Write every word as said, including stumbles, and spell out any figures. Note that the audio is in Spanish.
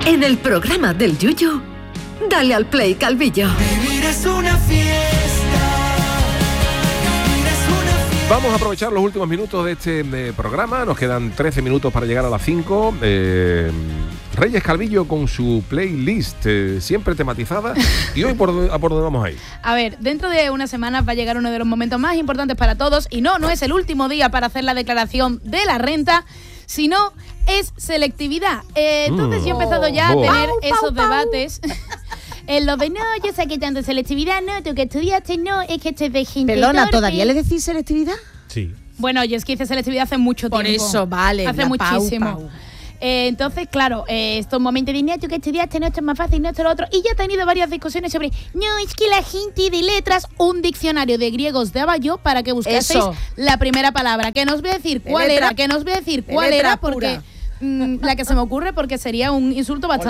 En el programa del Yuyu, dale al play, Calvillo. Vivir es una fiesta. Vivir es una fiesta. Vamos a aprovechar los últimos minutos de este eh, programa. Nos quedan trece minutos para llegar a las cinco. Eh, Reyes Calvillo con su playlist eh, siempre tematizada. ¿Y hoy por, a por dónde vamos a ir? A ver, dentro de unas semanas va a llegar uno de los momentos más importantes para todos. Y no, no es el último día para hacer la declaración de la renta, sino es selectividad. Eh, entonces mm. yo he empezado ya a tener oh. esos pau, pau, debates. En lo de no, yo saqué tanto selectividad, no, tú que estudiaste, no, es que esto es de gente. Pelona, ¿todavía le decís selectividad? Sí. Bueno, yo es que hice selectividad hace mucho Por tiempo. Por eso, vale. Hace muchísimo. Pau, pau. Eh, entonces, claro, eh, estos momentos de no, tú que estudiaste, no, esto es más fácil, no, esto es lo otro. Y ya he tenido varias discusiones sobre, no, es que la gente de letras, un diccionario de griegos daba yo para que buscaseis eso. La primera palabra. Que no os voy a decir de cuál letra, era, que no os voy a decir cuál era, porque... la que se me ocurre porque sería un insulto bastante